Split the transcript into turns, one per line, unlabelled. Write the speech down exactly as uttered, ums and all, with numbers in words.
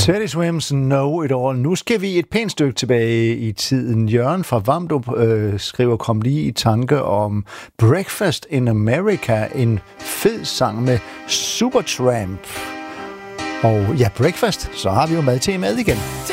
Teddy Swims Know It All. Nu skal vi et pænt stykke tilbage i tiden. Jørgen fra Vamdrup øh, skriver, kom lige i tanke om Breakfast in America, en fed sang med Supertramp. Og ja, Breakfast, så har vi jo mad til med igen.